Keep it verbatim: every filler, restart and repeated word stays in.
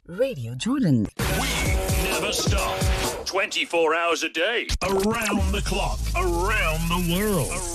Radio Jordan. We never stop. twenty-four hours a day. Around the clock. Around the world.